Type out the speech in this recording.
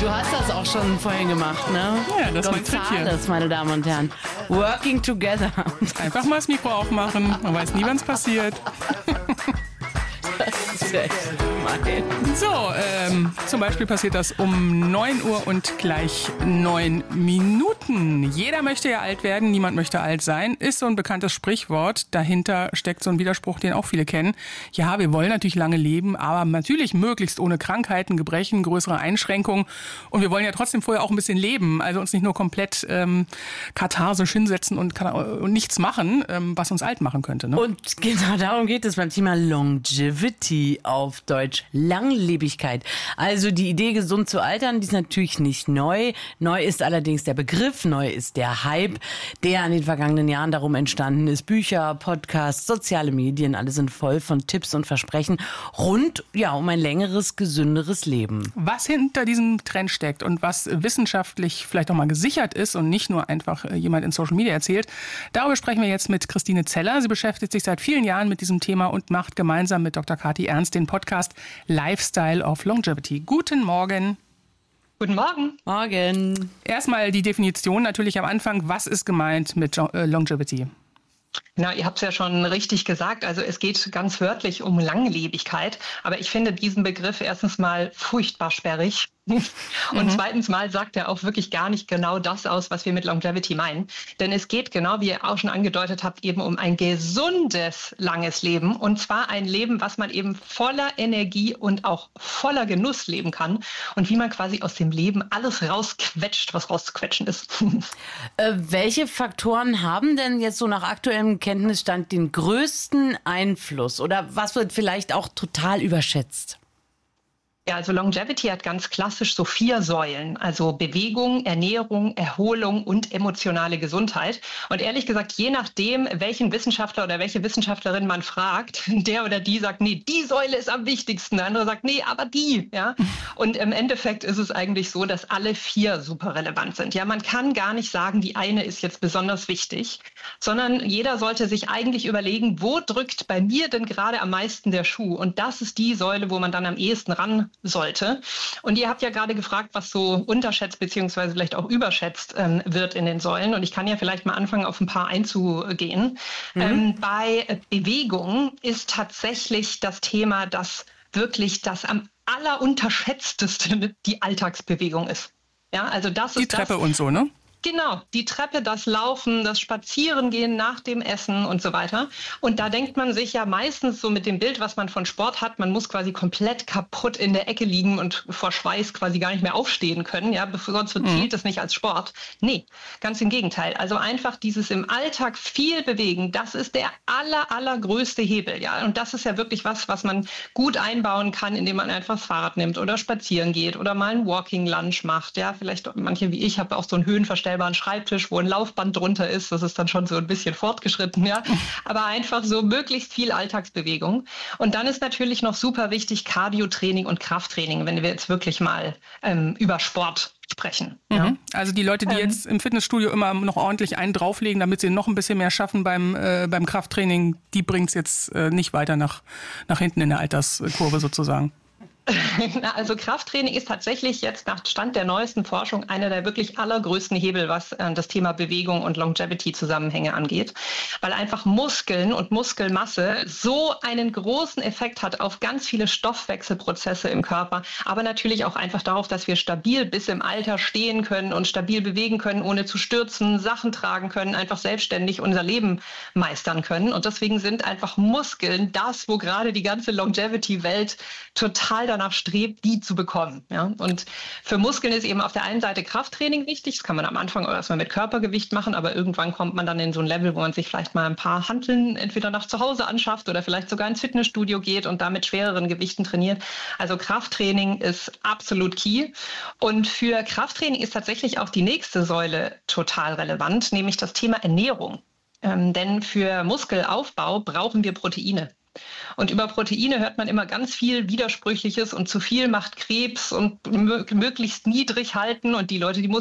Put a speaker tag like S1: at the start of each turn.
S1: Du hast das auch schon vorhin gemacht, ne?
S2: Ja, das ist mein Trick hier.
S1: Gonzales, meine Damen und Herren. Working together.
S2: Einfach mal das Mikro aufmachen. Man weiß nie, wann es passiert.
S1: Das ist echt gemein.
S2: So, zum Beispiel passiert das um 9 Uhr und gleich 9 Minuten. Jeder möchte ja alt werden, niemand möchte alt sein. Ist so ein bekanntes Sprichwort. Dahinter steckt so ein Widerspruch, den auch viele kennen. Ja, wir wollen natürlich lange leben, aber natürlich möglichst ohne Krankheiten, Gebrechen, größere Einschränkungen. Und wir wollen ja trotzdem vorher auch ein bisschen leben. Also uns nicht nur komplett katharsisch hinsetzen und nichts machen, was uns alt machen könnte. Ne?
S1: Und genau darum geht es beim Thema Longevity, auf Deutsch Langlebigkeit. Also die Idee, gesund zu altern, die ist natürlich nicht neu. Neu ist allerdings der Begriff, neu ist der Hype, der in den vergangenen Jahren darum entstanden ist. Bücher, Podcasts, soziale Medien, alle sind voll von Tipps und Versprechen rund um ein längeres, gesünderes Leben.
S2: Was hinter diesem Trend steckt und was wissenschaftlich vielleicht auch mal gesichert ist und nicht nur einfach jemand in Social Media erzählt, darüber sprechen wir jetzt mit Christine Zeller. Sie beschäftigt sich seit vielen Jahren mit diesem Thema und macht gemeinsam mit Dr. Kathi Ernst den Podcast Lifestyle of Longevity. Guten Morgen.
S3: Guten Morgen.
S1: Morgen.
S2: Erstmal die Definition natürlich am Anfang. Was ist gemeint mit Longevity?
S3: Na, ihr habt es ja schon richtig gesagt. Also es geht ganz wörtlich um Langlebigkeit. Aber ich finde diesen Begriff erstens mal furchtbar sperrig. Und zweitens mal sagt er auch wirklich gar nicht genau das aus, was wir mit Longevity meinen. Denn es geht, genau wie ihr auch schon angedeutet habt, eben um ein gesundes, langes Leben. Und zwar ein Leben, was man eben voller Energie und auch voller Genuss leben kann. Und wie man quasi aus dem Leben alles rausquetscht, was rauszuquetschen ist.
S1: Welche Faktoren haben denn jetzt so nach aktuellem Kenntnisstand den größten Einfluss? Oder was wird vielleicht auch total überschätzt?
S3: Ja, also Longevity hat ganz klassisch so 4 Säulen, also Bewegung, Ernährung, Erholung und emotionale Gesundheit. Und ehrlich gesagt, je nachdem, welchen Wissenschaftler oder welche Wissenschaftlerin man fragt, der oder die sagt, nee, die Säule ist am wichtigsten. Der andere sagt, nee, aber die. Ja? Und im Endeffekt ist es eigentlich so, dass alle 4 super relevant sind. Ja, man kann gar nicht sagen, die eine ist jetzt besonders wichtig, sondern jeder sollte sich eigentlich überlegen, wo drückt bei mir denn gerade am meisten der Schuh? Und das ist die Säule, wo man dann am ehesten ran sollte. Und ihr habt ja gerade gefragt, was so unterschätzt beziehungsweise vielleicht auch überschätzt wird in den Säulen. Und ich kann ja vielleicht mal anfangen, auf ein paar einzugehen. Bei Bewegung ist tatsächlich das Thema, dass wirklich das am allerunterschätzteste die Alltagsbewegung ist. Ja, also das
S2: die
S3: ist
S2: Treppe
S3: das,
S2: und so, ne?
S3: Genau, die Treppe, das Laufen, das Spazierengehen nach dem Essen und so weiter. Und da denkt man sich ja meistens so mit dem Bild, was man von Sport hat, man muss quasi komplett kaputt in der Ecke liegen und vor Schweiß quasi gar nicht mehr aufstehen können, ja, sonst zählt das nicht als Sport. Nee, ganz im Gegenteil. Also einfach dieses im Alltag viel bewegen, das ist der allergrößte Hebel, ja. Und das ist ja wirklich was man gut einbauen kann, indem man einfach das Fahrrad nimmt oder spazieren geht oder mal ein Walking Lunch macht, ja. Vielleicht manche wie ich haben auch so einen höhenverstellbaren Schreibtisch, wo ein Laufband drunter ist. Das ist dann schon so ein bisschen fortgeschritten, ja. Aber einfach so möglichst viel Alltagsbewegung. Und dann ist natürlich noch super wichtig Cardio-Training und Krafttraining, wenn wir jetzt wirklich mal über Sport sprechen. Ja.
S2: Also die Leute, die jetzt im Fitnessstudio immer noch ordentlich einen drauflegen, damit sie noch ein bisschen mehr schaffen beim Krafttraining, die bringt es jetzt nicht weiter nach hinten in der Alterskurve sozusagen.
S3: Also Krafttraining ist tatsächlich jetzt nach Stand der neuesten Forschung einer der wirklich allergrößten Hebel, was das Thema Bewegung und Longevity-Zusammenhänge angeht, weil einfach Muskeln und Muskelmasse so einen großen Effekt hat auf ganz viele Stoffwechselprozesse im Körper, aber natürlich auch einfach darauf, dass wir stabil bis im Alter stehen können und stabil bewegen können, ohne zu stürzen, Sachen tragen können, einfach selbstständig unser Leben meistern können. Und deswegen sind einfach Muskeln das, wo gerade die ganze Longevity-Welt total danach strebt, die zu bekommen. Ja? Und für Muskeln ist eben auf der einen Seite Krafttraining wichtig. Das kann man am Anfang erstmal mit Körpergewicht machen, aber irgendwann kommt man dann in so ein Level, wo man sich vielleicht mal ein paar Hanteln entweder nach zu Hause anschafft oder vielleicht sogar ins Fitnessstudio geht und da mit schwereren Gewichten trainiert. Also Krafttraining ist absolut key. Und für Krafttraining ist tatsächlich auch die nächste Säule total relevant, nämlich das Thema Ernährung. Denn für Muskelaufbau brauchen wir Proteine. Und über Proteine hört man immer ganz viel Widersprüchliches und zu viel macht Krebs und möglichst niedrig halten und die Leute, die